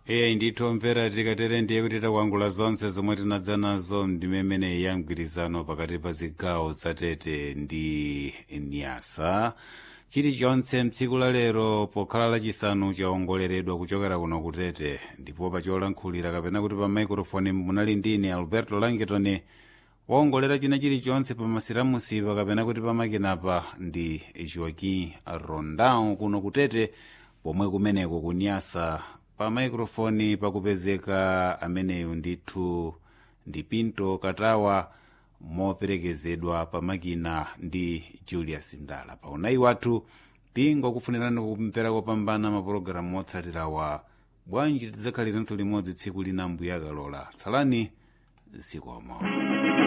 ndithu mvera tikatere ndiye kuti takwangula zonse zomwe tinadza nazo ndimemene ya mgwirizano pakati pa zigawo za Tete ndi Niasa. Chilichonse mtsiku la lero pokhala lachisanu chaongoleredwa kuchokera kuno ku Tete, ndipo pacholankhulira kapena kuti pa maikrofoni munali ndine Alberto Langetoni. Waongolera china chilichonse pa masiramusipa kapena kuti pamakinapa ndi Joaquim Rondão kuno ku Tete, pomwe kumeneko ku Niasa pa maikrofoni pakupezeka ameneyu ndithu ndi Pinto Katawa, moperekezedwa pa makina ndi Julius Ndala. Pa unayi wathu tingokufunirani kumvera kopambana mapulogalamu otsatirawa. Bwanji tidzakhalirenso limodzi tsiku lina mbuya akalola. Tsalani zikomo.